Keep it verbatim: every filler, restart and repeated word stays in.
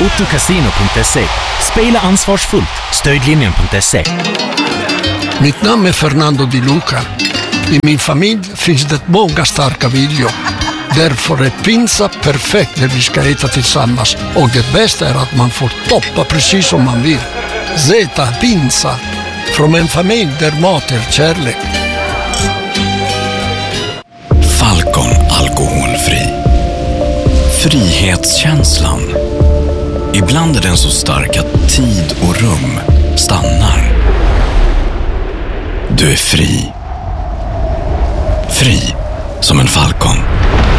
ottocasino punkt se. Spela ansvarsfullt. Stödlinjen punkt se. Mitt namn är Fernando Di Luca. I min familj finns det många starka viljor. Därför är pinsa perfekt när vi ska äta tillsammans. Och det bästa är att man får toppa precis som man vill. Zeta Pinsa. Från en familj där mat är kärlek. Falcon alkoholfri. Frihetskänslan. Ibland är den så stark att tid och rum stannar. Du är fri. Fri som en falcon.